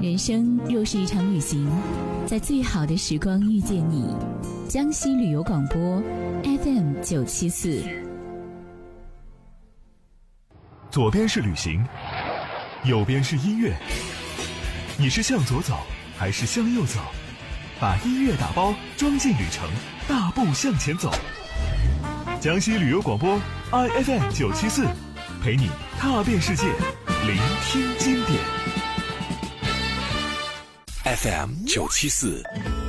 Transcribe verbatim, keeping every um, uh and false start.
人生若是一场旅行，在最好的时光遇见你。江西旅游广播 F M 九七四。 左边是旅行，右边是音乐，你是向左走还是向右走？把音乐打包装进旅程，大步向前走。江西旅游广播 I F M 九七四，陪你踏遍世界，聆听经典。 F M 九七四